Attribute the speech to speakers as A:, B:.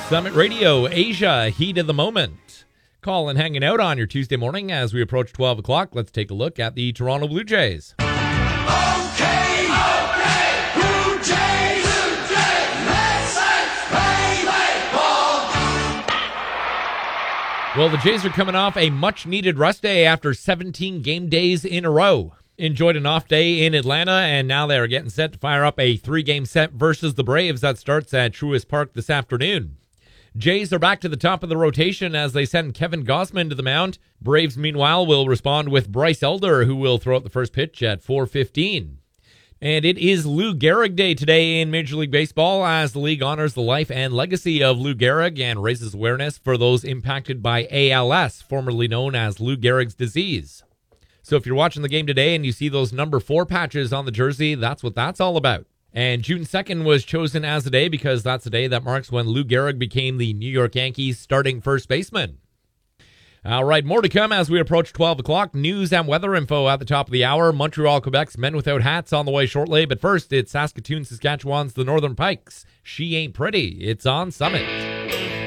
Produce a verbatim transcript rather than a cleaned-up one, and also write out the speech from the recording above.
A: Summit Radio, Asia, heat of the moment. Colin hanging out on your Tuesday morning as we approach twelve o'clock. Let's take a look at the Toronto Blue Jays.
B: Okay, okay, Blue Jays, Blue Jays, let's, let's play baseball.
A: Well, the Jays are coming off a much-needed rest day after seventeen game days in a row. Enjoyed an off day in Atlanta, and now they're getting set to fire up a three-game set versus the Braves that starts at Truist Park this afternoon. Jays are back to the top of the rotation as they send Kevin Gausman to the mound. Braves, meanwhile, will respond with Bryce Elder, who will throw out the first pitch at four fifteen. And it is Lou Gehrig Day today in Major League Baseball as the league honors the life and legacy of Lou Gehrig and raises awareness for those impacted by A L S, formerly known as Lou Gehrig's disease. So if you're watching the game today and you see those number four patches on the jersey, that's what that's all about. And June second was chosen as the day because that's the day that marks when Lou Gehrig became the New York Yankees starting first baseman. All right, more to come as we approach twelve o'clock. News and weather info at the top of the hour. Montreal, Quebec's Men Without Hats on the way shortly. But first, it's Saskatoon, Saskatchewan's The Northern Pikes. She Ain't Pretty. It's on Summit.